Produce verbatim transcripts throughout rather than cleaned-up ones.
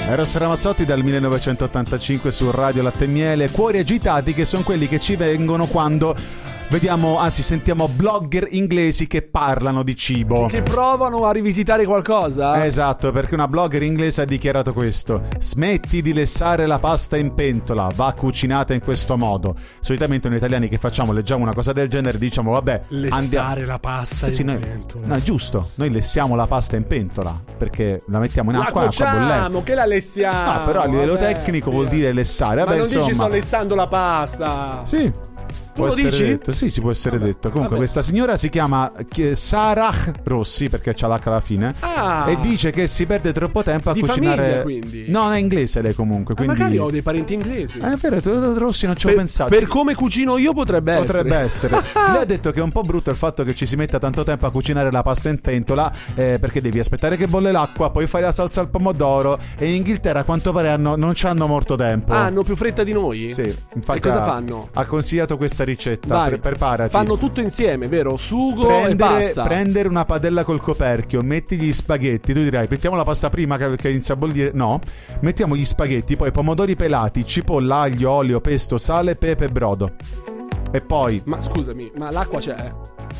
Eros Ramazzotti dal millenovecentottantacinque su Radio Latte e Miele. Cuori agitati, che sono quelli che ci vengono quando vediamo, anzi sentiamo blogger inglesi che parlano di cibo, che provano a rivisitare qualcosa. Esatto, perché una blogger inglese ha dichiarato questo: smetti di lessare la pasta in pentola, va cucinata in questo modo. Solitamente noi italiani che facciamo, leggiamo una cosa del genere, diciamo vabbè, lessare andiamo... la pasta eh sì, in noi... pentola. No, è giusto, noi lessiamo la pasta in pentola perché la mettiamo in la acqua, acqua bollente. Che la lessiamo. Ah, però a livello vabbè, tecnico vuol dire lessare. Vabbè, ma non insomma... dici sto lessando la pasta. Sì. Tu può lo essere dici? detto. Sì, si può essere Vabbè, detto. Comunque vabbè. questa signora si chiama Sarah Rossi, perché c'ha l'H alla fine, Ah. e dice che si perde troppo tempo a Di cucinare. famiglia, quindi? No, è inglese lei comunque, Ah, quindi... magari ho dei parenti inglesi. Eh, è vero, tu, Rossi, non ci ho per, pensato. per come cucino io potrebbe essere. Potrebbe essere. Lei ha detto che è un po' brutto il fatto che ci si metta tanto tempo a cucinare la pasta in pentola, eh, perché devi aspettare che bolle l'acqua, poi fai la salsa al pomodoro, e in Inghilterra a quanto pare hanno, non ci hanno molto tempo. Ah, hanno più fretta di noi? Sì, infatti e cosa ha, fanno? ha consigliato questa ricetta. Vai. Pre- preparati. Fanno tutto insieme, vero? Sugo prendere, e pasta. Prendere una padella col coperchio, metti gli spaghetti. Tu dirai, mettiamo la pasta prima che, che inizia a bollire. No, mettiamo gli spaghetti, poi pomodori pelati, cipolla, aglio, olio, pesto, sale, pepe e brodo. E poi... Ma scusami, ma l'acqua c'è?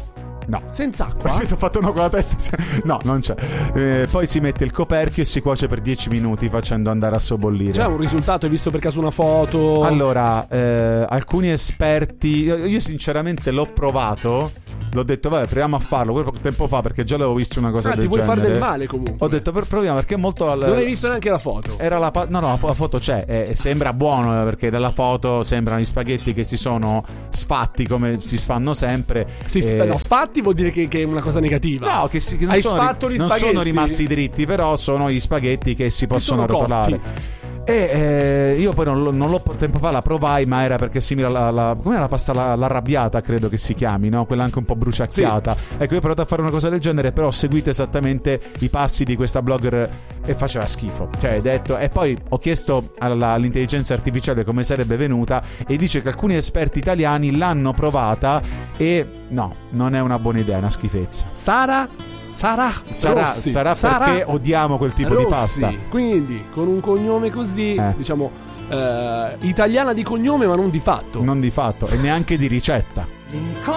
No. Senza acqua? Ti ho fatto uno con la testa. No, non c'è. Eh, poi si mette il coperchio e si cuoce per dieci minuti facendo andare a sobbollire. C'è un risultato? Hai visto per caso una foto? Allora, eh, alcuni esperti... Io, io sinceramente l'ho provato. L'ho detto, vabbè, proviamo a farlo. Poi poco tempo fa, perché già l'avevo visto una cosa ah, del ti vuoi genere. fare del male comunque. Ho detto, per, proviamo, perché è molto... Al... Non hai visto neanche la foto? Era la pa- no, no, la foto c'è. Eh, sembra buono, perché dalla foto sembrano gli spaghetti che si sono sfatti come si sfanno sempre. Sì, eh... no, sfatti vuol dire che, che è una cosa negativa. No, che, si, che non, hai sono, sfatto ri- gli non spaghetti. sono rimasti dritti, però sono gli spaghetti che si possono sono arrotolare. cotti. E eh, io poi non, non l'ho tempo fa la provai, ma era perché simile alla, alla com'era la pasta la, l'arrabbiata, credo che si chiami, no? Quella anche un po' bruciacchiata. Sì. Ecco, io ho provato a fare una cosa del genere, però ho seguito esattamente i passi di questa blogger e faceva schifo. Cioè, hai detto, e poi ho chiesto alla, all'intelligenza artificiale come sarebbe venuta e dice che alcuni esperti italiani l'hanno provata e no, non è una buona idea, è una schifezza. Sara Sarà, sarà, Rossi. sarà Sarà perché odiamo quel tipo Rossi. di pasta. Quindi con un cognome così, eh. diciamo, eh, italiana di cognome ma non di fatto. Non di fatto e neanche di ricetta.